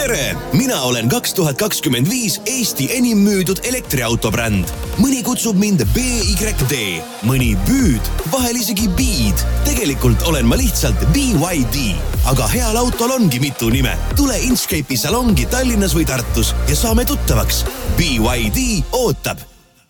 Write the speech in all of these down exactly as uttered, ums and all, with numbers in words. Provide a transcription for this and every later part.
tere! Mina olen kaks tuhat kakskümmend viis Eesti enim müüdud elektriautobränd. Mõni kutsub mind B Y D, mõni Büüd, vahel isegi Beed. Tegelikult olen ma lihtsalt B Y D, aga heal autol ongi mitu nime. Tule Inchcape'i salongi Tallinnas või Tartus ja saame tuttavaks. B Y D ootab.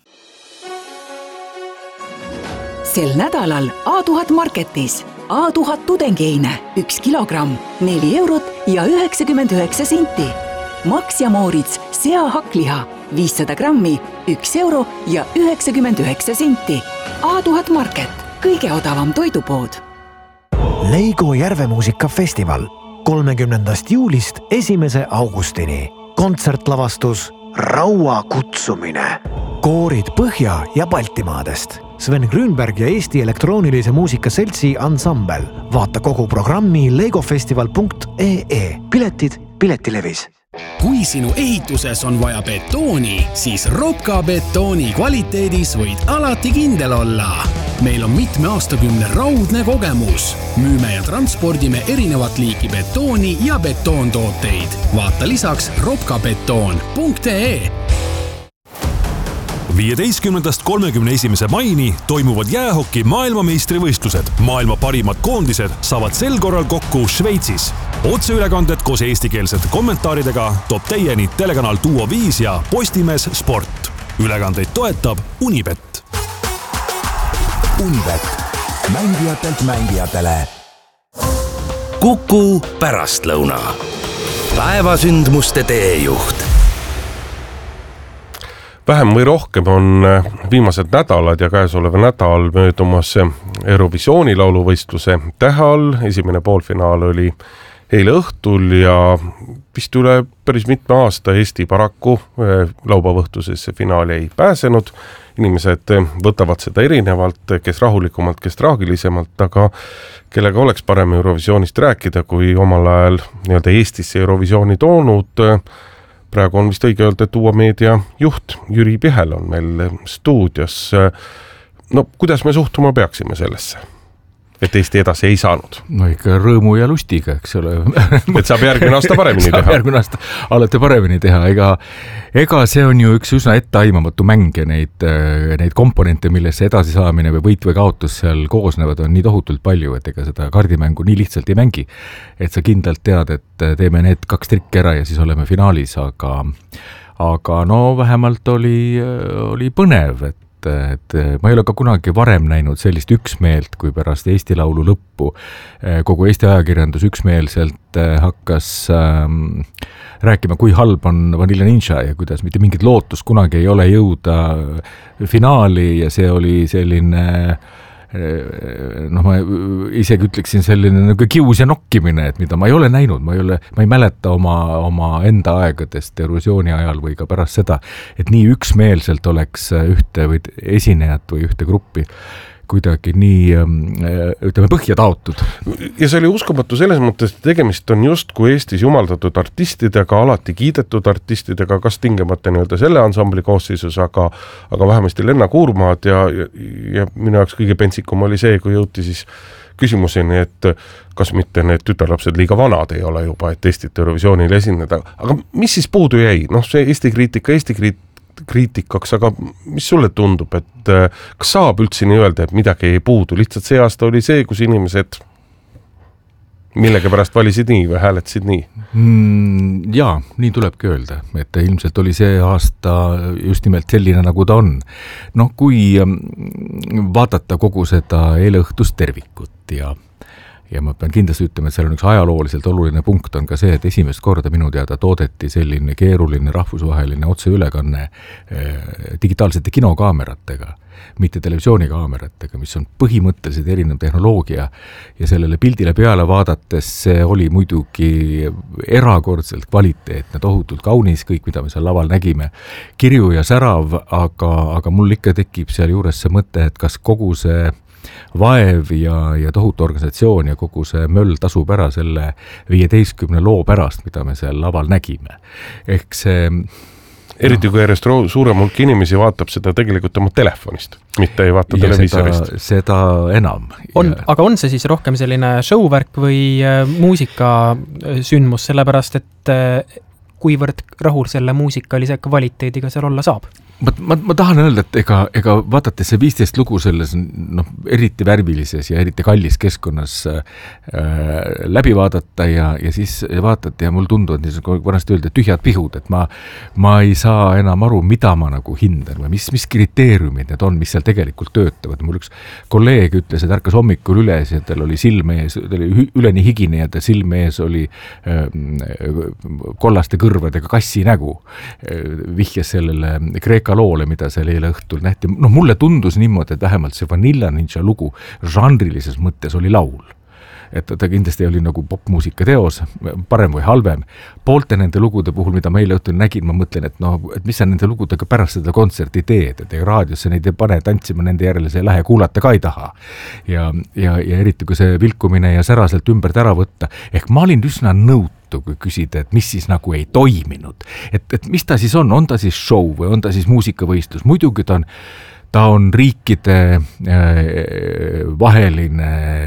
Sel nädalal A tuhat Marketis A tuhat tudengeine, üks kilogramm, neli eurot ja üheksakümmend üheksa senti. Max ja Moritz seahakliha, viissada grammi, üks euro ja üheksakümmend üheksa senti. A tuhat Market, kõige odavam toidupood. Leigo Järvemuusikafestival kolmekümnendast juulist esimese augustini. Kontsertlavastus Raua kutsumine. Koorid Põhja- ja Baltimaadest. Sven Grünberg ja Eesti elektroonilise muusika seltsi ansambel. Vaata kogu programmi legofestival punkt ee e. Piletid Piletilevis. Kui sinu ehituses on vaja betooni, siis Ropka betooni kvaliteedis võid alati kindel olla. Meil on mitme aastakümne raudne kogemus. Müüme ja transpordime erinevat liiki betooni ja betoontooteid. Vaata lisaks ropkabetoon punkt ee. viieteistkümnendast kolmekümne esimese maini toimuvad jäähoki maailmameistrivõistlused. Maailma parimad koondised saavad sel korral kokku Šveitsis. Otseülekanded koos eestikeelsete kommentaaridega toob teieni telekanal Duo viis ja Postimees Sport. Ülekandeid toetab Unibet. Unibet. Mängijatelt mängijatele. Kuku pärastlõuna. Päevasündmuste teejuht. Vähem või rohkem on viimased nädalad ja käesoleva nädal möödumas Eurovisiooni lauluvõistluse tähe all. Esimene poolfinaal oli eile õhtul ja vist üle päris mitme aasta Eesti paraku laupäevõhtusesse finaali ei pääsenud. Inimesed võtavad seda erinevalt, kes rahulikumalt, kes traagilisemalt, aga kellega oleks parem Eurovisioonist rääkida, kui omal ajal nii-öelda Eestisse Eurovisiooni toonud. Praegu on vist õige öelda, et Uue Meedia juht Jüri Pihel on meil stuudios. No, kuidas me suhtuma peaksime sellesse, et Eesti edasi ei saanud? No ikka rõõmu ja lustiga, eks ole. Et saab järgmine aasta paremini teha. Saab järgmine aasta alati paremini teha. Ega, ega see on ju üks üsna etteaimamatu mäng ja neid, neid komponente, millesse edasi saamine või võit või kaotus seal koosnevad, on nii tohutult palju, et ega seda kardimängu nii lihtsalt ei mängi. Et sa kindlalt tead, et teeme need kaks trikki ära ja siis oleme finaalis, aga, aga no vähemalt oli, oli põnev, et et ma ei ole ka kunagi varem näinud sellist üksmeelt, kui pärast Eesti Laulu lõppu kogu Eesti ajakirjandus üksmeelselt hakkas ähm, rääkima, kui halb on Vanilla Ninja ja kuidas mitte mingit lootust kunagi ei ole jõuda finaali ja see oli selline noh, ma isegi ütleksin selline nagu kius ja nokkimine, et mida ma ei ole näinud, ma ei ole, ma ei mäleta oma, oma enda aegadest Eurovisiooni ajal või ka pärast seda, et nii üksmeelselt oleks ühte või esinejat või ühte gruppi kuidagi nii, ütleme, põhja taotud. Ja see oli uskumatu selles mõttes, et tegemist on just kui Eestis jumaldatud artistidega, alati kiidetud artistidega, kas tingemata nii-öelda selle ansambli koosseisus, aga, aga vähemasti Lenna Kuurmaad ja, ja, ja minu jaoks kõige pentsikum oli see, kui jõuti siis küsimuseni, et kas mitte need tütarlapsed liiga vanad ei ole juba, et Eestit Eurovisioonil esineda. Aga mis siis puudu jäi? Noh, see Eesti kriitika, Eesti kriitika kriitikaks, aga mis sulle tundub, et kas saab üldse nii öelda, et midagi ei puudu? Lihtsalt see aasta oli see, kus inimesed millega pärast valisid nii või hääletasid nii? Mm, jaa, nii tulebki öelda, et ilmselt oli see aasta just nimelt selline, nagu ta on. Noh, kui vaadata kogu seda eeleõhtust tervikut ja Ja ma pean kindlasti ütlema, et seal on üks ajalooliselt oluline punkt on ka see, et esimest korda minu teada toodeti selline keeruline rahvusvaheline otseülekanne digitaalsete kinokaameratega, mitte televisioonikaameratega, mis on põhimõtteliselt erinev tehnoloogia ja sellele pildile peale vaadates see oli muidugi erakordselt kvaliteetne, tohutult kaunis, kõik, mida me seal laval nägime, kirju ja särav, aga, aga mul ikka tekib seal juures see mõte, et kas kogu see vaev ja, ja tohutu organisatsioon ja kogu see möll tasub ära selle viieteistkümne loo pärast, mida me seal laval nägime. Ehk see eriti kui järjest suurem hulk inimesi vaatab seda tegelikult oma telefonist, mitte ei vaata ja televiisorist. Seda, seda enam. On, aga on see siis rohkem selline showvärk või muusikasündmus, sellepärast et kuivõrd rahul selle muusikalise kvaliteediga seal olla saab? Ma, ma, ma tahan öelda, et ega, ega vaadates see viisteist lugu selles noh, eriti värvilises ja eriti kallis keskkonnas äh, läbi vaadata ja, ja siis vaatati ja mul tunduvad kui vanasti öelda tühjad pihud, et ma, ma ei saa enam aru, mida ma nagu hindan või mis, mis kriteeriumid need on, mis seal tegelikult töötavad. Mul üks kolleeg ütles, et ärkas hommikul üles ja tal oli silme ees, tal oli üleni higine ja tal silme ees oli äh, kollaste kõrvadega kassi nägu. Äh, vihjas sellele Kreeka loole, mida seal eile õhtul nähti. No mulle tundus niimoodi, et vähemalt see Vanilla Ninja lugu žanrilises mõttes oli laul. Et ta kindlasti oli nagu popmuusika teos, parem või halvem. Poolte nende lugude puhul, mida ma eile õhtul nägin, ma mõtlen, et, no, et mis sa nende lugudega pärast seda kontserti teed, et raadiosse neid ei pane tantsima, nende järele see ei lähe, kuulata ka ei taha. Ja, ja, ja eriti kui see vilkumine ja säraselt ümbert ära võtta. Ehk ma olin üsna nõut kui küsida, et mis siis nagu ei toiminud. Et, et mis ta siis on? On ta siis show või on ta siis muusikavõistlus? Muidugi ta on, ta on riikide äh, vaheline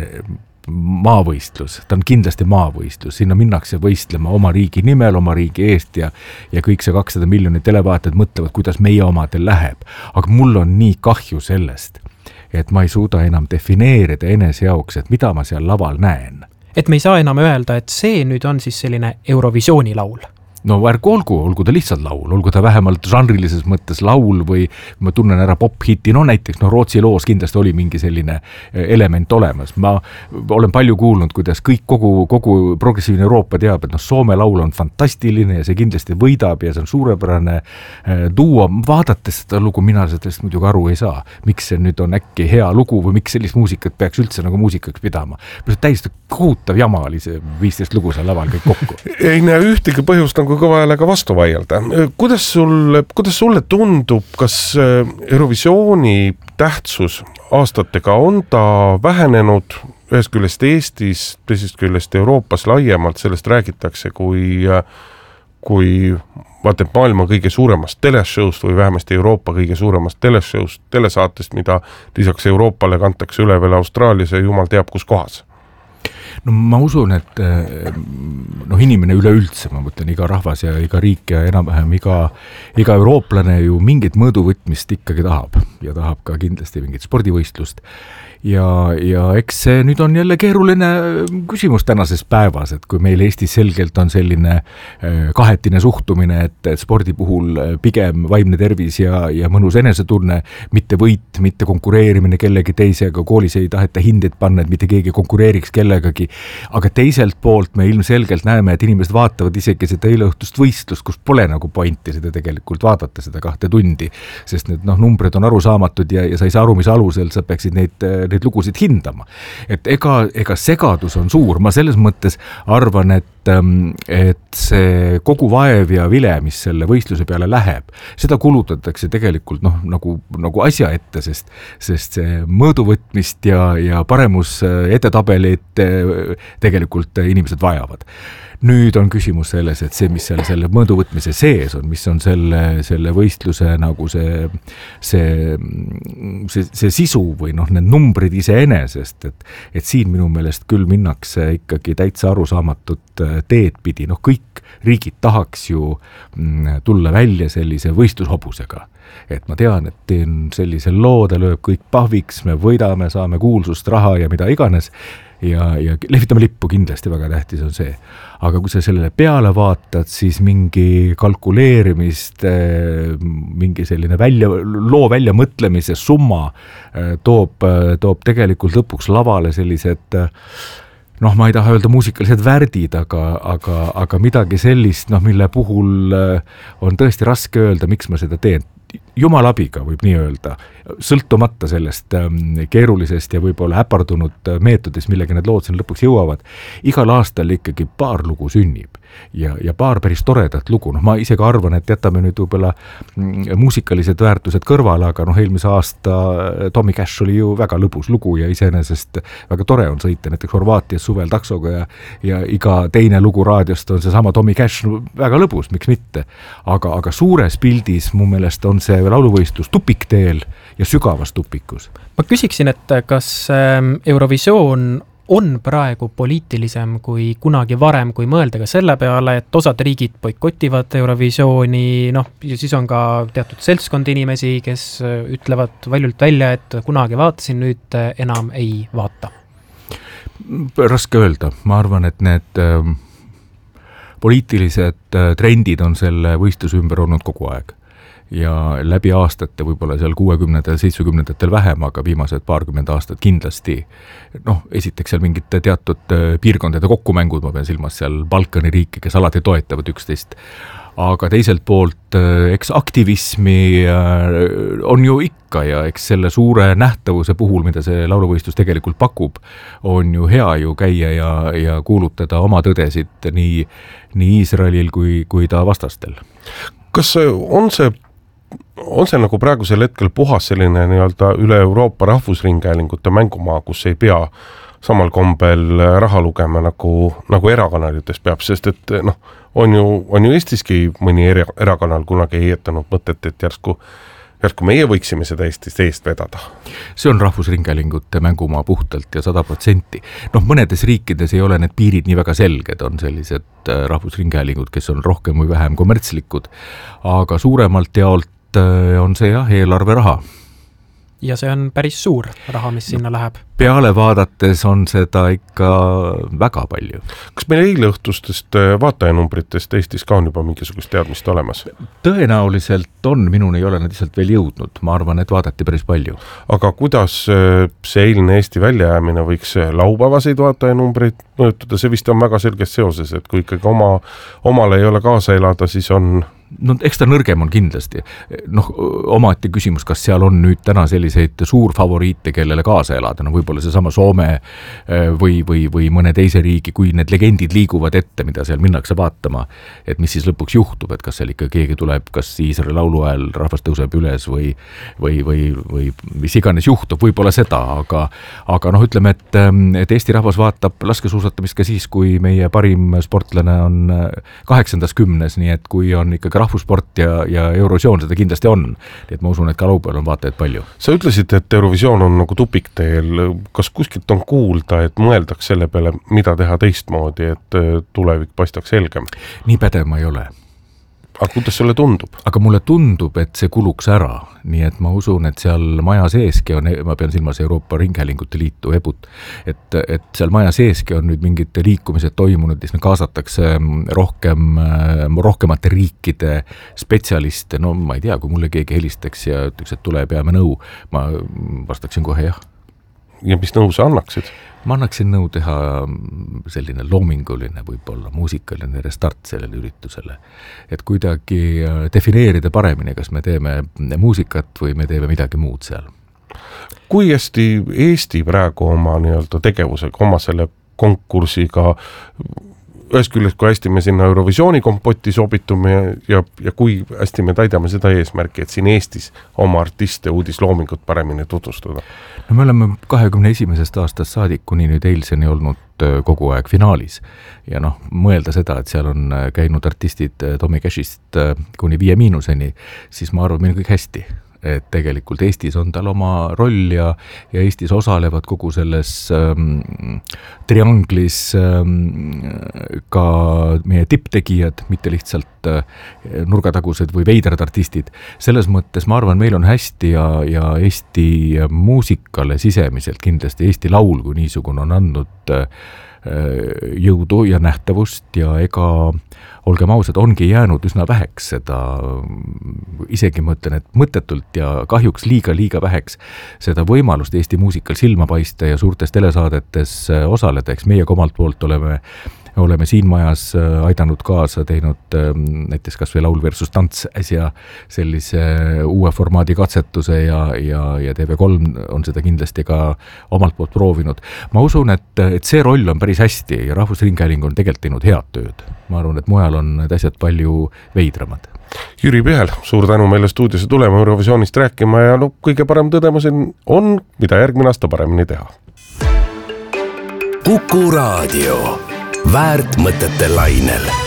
maavõistlus. Ta on kindlasti maavõistlus. Sinna minnakse võistlema oma riigi nimel, oma riigi eest ja, ja kõik see kakssada miljonit televaatajad mõtlevad, kuidas meie omadel läheb. Aga mul on nii kahju sellest, et ma ei suuda enam defineerida enese jaoks, et mida ma seal laval näen. Et me ei saa enam öelda, et see nüüd on siis selline Eurovisiooni laul. No ärgu olgu, olgu ta lihtsalt laul, olgu ta vähemalt žanrilises mõttes laul või ma tunnen ära pop-hiti, no näiteks no Rootsi loos kindlasti oli mingi selline element olemas. Ma olen palju kuulnud, kuidas kõik kogu, kogu progressiivne Euroopa teab, et no Soome laul on fantastiline ja see kindlasti võidab ja see on suurepärane duo. Vaadates seda lugu, mina sellest muidugi aru ei saa. Miks see nüüd on äkki hea lugu või miks sellist muusikat peaks üldse nagu muusikaks pidama? Täiesti kohutav jama oli see viisteist lugu seal laval kõik kokku. Ei näe ühtegi põhjust nagu kõva häälega vastu vaielda. Kuidas sulle, kuidas sulle tundub, kas Eurovisiooni tähtsus aastatega on ta vähenenud ühest küljest Eestis, teisest küljest Euroopas laiemalt, sellest räägitakse kui, kui vaata, maailma kõige suuremast teleshowst või vähemasti Euroopa kõige suuremast teleshowst, telesaatest, mida lisaks Euroopale kantakse üle veel Austraalias ja jumal teab kus kohas. No ma usun, et noh, inimene üleüldse, ma mõtlen iga rahvas ja iga riik ja enam-vähem iga, iga eurooplane ju mingit mõõduvõtmist ikkagi tahab ja tahab ka kindlasti mingit spordivõistlust. Ja, ja eks see nüüd on jälle keeruline küsimus tänases päevas, et kui meil Eestis selgelt on selline kahetine suhtumine, et spordi puhul pigem vaimne tervis ja, ja mõnus enesetunne, mitte võit, mitte konkureerimine kellegi teisega, koolis ei taheta hindeid panna, et mitte keegi konkureeriks kellegagi, aga teiselt poolt me ilmselgelt näeme, et inimesed vaatavad isegi seda eileõhtust võistlust, kus pole nagu pointi seda tegelikult vaadata seda kahte tundi, sest need noh, numbrid on arusaamatud ja, ja sa ei saa aru, mis alusel sa peaksid neid neid lugusid hindama. Et ega, ega segadus on suur. Ma selles mõttes arvan, et, et see kogu vaev ja vile, mis selle võistluse peale läheb, seda kulutatakse tegelikult noh, nagu, nagu asja ette, sest, sest see mõõduvõtmist ja, ja paremus edetabelid tegelikult inimesed vajavad. Nüüd on küsimus selles, et see, mis seal selle mõõduvõtmise sees on, mis on selle, selle võistluse nagu see, see, see, see sisu või noh, need numbrid iseenesest, et, et siin minu meelest küll minnakse ikkagi täitsa arusaamatut teed pidi. Noh, kõik riigid tahaks ju tulla välja sellise võistlushobusega. Et ma tean, et teen sellise loo, ta lööb kõik pahviks, me võidame, saame kuulsust, raha ja mida iganes ja, ja lehvitame lippu kindlasti väga tähtis on see. Aga kui sa sellele peale vaatad, siis mingi kalkuleerimist, mingi selline välja, loo välja mõtlemise summa toob, toob tegelikult lõpuks lavale sellised noh, ma ei taha öelda muusikalised värdid, aga, aga, aga midagi sellist, noh, mille puhul on tõesti raske öelda, miks ma seda teen. jumalabiga võib nii öelda, sõltumata sellest keerulisest ja võib-olla äpardunud meetodist, millega need lood siin lõpuks jõuavad, igal aastal ikkagi paar lugu sünnib ja, ja paar päris toredat lugu. Noh, ma ise ka arvan, et jätame nüüd võib-olla muusikalised väärtused kõrvale, aga noh, eelmise aasta Tommy Cash oli ju väga lõbus lugu ja iseenesest väga tore on sõita näiteks Horvaatias suvel taksoga ja, ja iga teine lugu raadiost on seesama Tommy Cash, no, väga lõbus, miks mitte. Aga, aga suures pildis mu meelest on see lauluvõistlus tupikteel ja sügavas tupikus. Ma küsiksin, et kas Eurovisioon on praegu poliitilisem kui kunagi varem, kui mõelda ka selle peale, et osad riigid boikotivad Eurovisiooni, noh, ja siis on ka teatud seltskond inimesi, kes ütlevad valjult välja, et kunagi vaatasin, nüüd enam ei vaata. Raske öelda. Ma arvan, et need äh, poliitilised äh, trendid on selle võistluse ümber olnud kogu aeg. Ja läbi aastate, võib-olla seal kuuekümnendatel, seitsmekümnendatel vähem, aga viimased paarkümmend aastat kindlasti. Noh, esiteks seal mingid teatud piirkondade kokkumängud, ma pean silmas seal Balkani riiki, kes alati toetavad üksteist. Aga teiselt poolt, eks aktivismi on ju ikka ja eks selle suure nähtavuse puhul, mida see lauluvõistlus tegelikult pakub, on ju hea ju käia ja, ja kuulutada oma tõdesid nii, nii Iisraelil kui, kui ta vastastel. Kas on see on see nagu praegusel hetkel puhas selline nii-öelda üle Euroopa rahvusringhäälingute mängumaa, kus ei pea samal kombel raha lugema nagu, nagu erakanalites peab, sest et noh, on ju, on ju Eestiski mõni era, erakanal kunagi ei jätanud mõtet, et järsku, järsku meie võiksime seda Eestist eest vedada. See on rahvusringhäälingute mängumaa puhtalt ja sada protsenti. Noh, mõnedes riikides ei ole need piirid nii väga selged, on sellised rahvusringhäälingud, kes on rohkem või vähem kommertslikud, aga suuremalt jaolt on see jah, eelarve raha. Ja see on päris suur raha, mis sinna läheb. Peale vaadates on seda ikka väga palju. Kas meil eile õhtustest vaatajanumbritest Eestis ka on juba mingisugust teadmist olemas? Tõenäoliselt on, minuni ei ole nad lihtsalt veel jõudnud. Ma arvan, et vaadati päris palju. Aga kuidas see eilne Eesti väljajäämine võiks laupäevaseid vaatajanumbreid mõjutada? See vist on väga selges seoses, et kui ikkagi oma, omale ei ole kaasa elada, siis on no eks ta nõrgem on kindlasti. Noh, omati küsimus, kas seal on nüüd täna selliseid suurfavoriite, kellele kaasa elada, no võib-olla seesama Soome või, või, või mõne teise riigi, kui need legendid liiguvad ette, mida seal minnakse vaatama, et mis siis lõpuks juhtub, et kas seal ikka keegi tuleb, kas Iisraeli laulu ajal rahvas tõuseb üles või, või, või, või mis iganes juhtub, võib-olla seda, aga, aga noh, ütleme, et, et Eesti rahvas vaatab laskesuusatamist ka siis, kui meie parim sportlane on kaheksandas kümnes, nii et kui on ikka rahvussport ja, ja Eurovisioon, seda kindlasti on. Nii et ma usun, et ka laupäeval on vaatajaid palju. Sa ütlesid, et Eurovisioon on nagu tupikteel. Kas kuskilt on kuulda, et mõeldaks selle peale, mida teha teistmoodi, et tulevik paistaks selgem? Nii pädev ma ei ole. Aga kuidas sulle tundub? Aga mulle tundub, et see kuluks ära. Nii et ma usun, et seal maja seeski on, ma pean silmas Euroopa Ringhäälingute Liitu, EBUT, et, et seal maja seeski on nüüd mingid liikumised toimunud, mis me kaasatakse rohkem, rohkemate riikide spetsialiste. No ma ei tea, kui mulle keegi helistaks ja ütleks, et tule peame nõu, ma vastaksin kohe jah. Ja mis nõu sa annaksid? Ma annaksin nõu teha selline loominguline, võib-olla muusikaline restart sellele üritusele. Et kuidagi defineerida paremini, kas me teeme muusikat või me teeme midagi muud seal. Kui hästi Eesti praegu oma nii-öelda tegevusega, oma selle konkursiga, ühes küljest, kui hästi me sinna Eurovisiooni kompotti sobitume ja, ja kui hästi me täidame seda eesmärki, et siin Eestis oma artiste uudisloomingut paremini tutvustada? No me oleme kahekümne esimesest aastast saadik kuni nüüd eilseni olnud kogu aeg finaalis ja noh, mõelda seda, et seal on käinud artistid Tommy Cashist kuni viie miinuseni, siis ma arvan, meil kõik hästi. Et tegelikult Eestis on tal oma roll ja, ja Eestis osalevad kogu selles ähm, trianglis ähm, ka meie tipptegijad, mitte lihtsalt äh, nurgatagused või veidrad artistid. Selles mõttes ma arvan, meil on hästi ja, ja Eesti muusikale sisemiselt kindlasti Eesti laul kui niisugune on andnud äh, jõudu ja nähtavust ja ega olgem ausad, ongi jäänud üsna väheks seda, isegi ma ütlen, et mõttetult ja kahjuks liiga-liiga väheks seda võimalust Eesti muusikal silma paista ja suurtes telesaadetes osaleda, eks meie omalt poolt oleme oleme siin majas aidanud kaasa, teinud näiteks kas või Laul versus tants äsja sellise uue formaadi katsetuse ja, ja, ja T V kolm on seda kindlasti ka omalt poolt proovinud. Ma usun, et, et see roll on päris hästi ja Rahvusringhääling on tegelikult teinud head tööd. Ma arvan, et mujal on need asjad palju veidramad. Jüri Pühel, suur tänu meile stuudiosse tulema Eurovisioonist rääkima ja no, kõige parem tõdemus on, mida järgmine aasta paremini teha. Kuku Raadio. Väärt mõtete lainel.